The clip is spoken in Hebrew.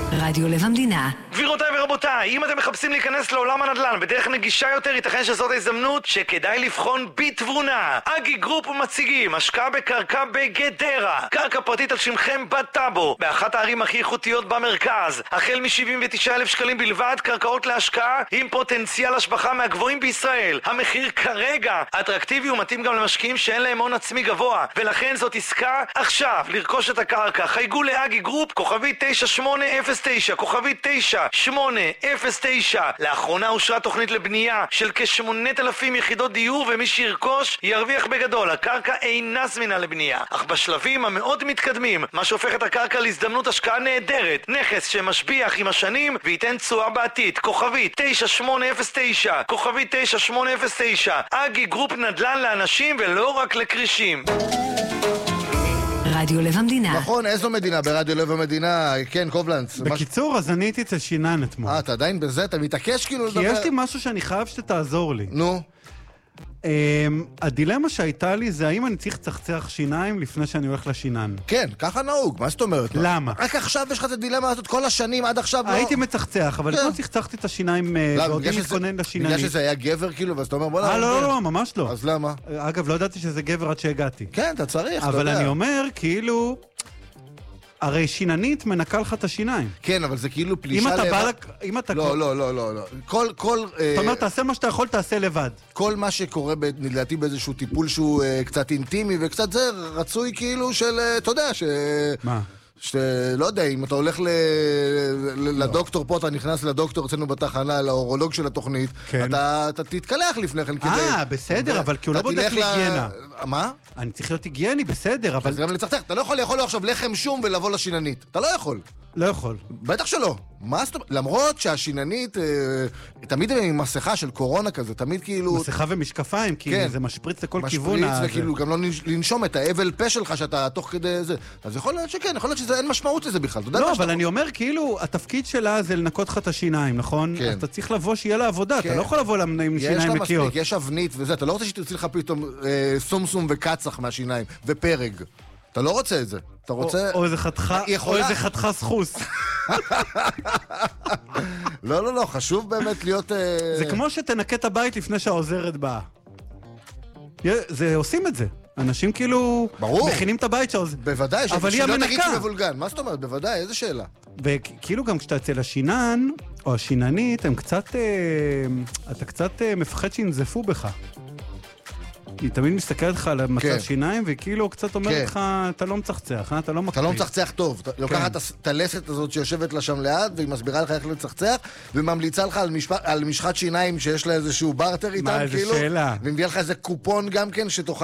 רדיו לב המדינה. גבירותיי ורבותיי, אם אתם מחפשים להיכנס לעולם הנדל"ן בדרך נגישה יותר, ייתכן שזאת ההזדמנות שכדאי לבחון בתבונה. אגי גרופ מציגים השקעה בקרקע בגדרה, קרקע פרטית על שמכם בטאבו, באחת הערים הכי איכותיות במרכז, החל מ-79,000 שקלים בלבד, קרקעות להשקעה עם פוטנציאל השבחה מהגבוהים בישראל. המחיר כרגע אטרקטיבי ומתאים גם למשקיעים שאין להם הון עצמי גבוה, ולכן זאת עסקה עכשיו לרכוש את הקרקע. חייגו לאגי גרופ, כוכבי 9809, כוכבי 9809. לאחרונה אושרה תוכנית לבנייה של כ8,000 יחידות דיור, ומי שירכוש ירוויח בגדול. הקרקע אינה זמינה לבנייה, אך בשלבים המאוד מתקדמים, מה שהופך את הקרקע להזדמנות השקעה נהדרת. נכס שמשביח עם השנים וייתן תשואה בעתיד. כוכבי 9809, כוכבי 9809. אגי גרופ, נדל"ן לאנשים ולא רק לקרישים. רדיו לב המדינה. נכון, איזו מדינה? ברדיו לב המדינה. כן, קובלנץ. בקיצור, אז אני הייתי אצל שינן אתמול. אתה עדיין בזה? אתה מתעקש כאילו כי יש לי משהו שאני חייב שתעזור לי. נו. הדילמה שהייתה לי זה האם אני צריך לצחצח שיניים לפני שאני הולך לשינן. כן, ככה נהוג. מה זאת אומרת? למה? רק עכשיו יש לך את הדילמה הזאת כל השנים, עד עכשיו לא... הייתי מצחצח, אבל לא צחצחתי את השיניים ועודי מתכונן לשיננית. בגלל שזה היה גבר כאילו, ואז אתה אומר, בוא לא, ממש לא. אז למה? אגב, לא ידעתי שזה גבר עד שהגעתי. כן, אתה צריך, אתה יודע. אבל אני אומר, כאילו... הרי שיננית מנקה לך את השיניים. כן, אבל זה כאילו פלישה אם אתה... לא. זאת אומרת, תעשה מה שאתה יכול, תעשה לבד. כל מה שקורה, לדעתי, באיזשהו טיפול שהוא קצת אינטימי וקצת זה, רצוי כאילו של, אתה יודע, מה? לא יודע, אם אתה הולך לדוקטור פה, אתה נכנס לדוקטור אצלנו בתחנה, לאורולוג של התוכנית, אתה תתקלח לפני כן כדי... בסדר, אבל כי הוא לא בודק היגיינה. מה? אני צריך להיות היגייני, בסדר, אבל... אז גם לצחצח, אתה לא יכול לאכול עכשיו לחם שום ולבוא לשיננית. אתה לא יכול. לא יכול. בטח שלא. מה זאת אומרת? למרות שהשיננית, תמיד עם מסכה של קורונה כזה, תמיד כאילו... מסכה ומשקפיים, כי זה משפריץ לכל כיוון. משפריץ וכאילו גם לא לנשום את האבל פה שלך שאתה תוך כדי זה. אז יכול להיות שכן, יכול להיות שזה אין משמעות לזה בכלל. לא, אבל אני אומר כאילו, התפקיד שלה זה לנקות לך את השיניים, נכון? אז אתה צריך לבוא שיהיה לה עבודה, אתה לא יכול לבוא עם שיניים נקיות. יש אבנית וזה, אתה לא רוצה שתוציא לך פתאום סומסום וקצח מהשיניים, ופרג. אתה לא רוצה את זה. אתה רוצה... או איזה חתכה סחוס. לא, חשוב באמת להיות... זה כמו שתנקה את הבית לפני שהעוזרת באה. עושים את זה. אנשים כאילו... ברור. מכינים את הבית שהעוזרת... בוודאי, אבל היא שלא המנקה. תגיד שמבולגן. מה זאת אומרת? בוודאי, איזה שאלה. וכאילו גם כשאתה אצל השינן, או השיננית, הם קצת... אתה קצת מפחד שינזפו בך. היא תמיד מסתכלת לך על מצב שיניים, וכאילו קצת אומרת לך, אתה לא מצחצח, אתה לא מקפיד. אתה לא מצחצח טוב. אתה לוקחת את הלסת הזאת שיושבת לה שם ליד, והיא מסבירה לך איך לצחצח, וממליצה לך על משחת שיניים שיש לה איזשהו ברטר איתם, מה, איזה שאלה. ומביאה לך איזה קופון גם כן, שתוכל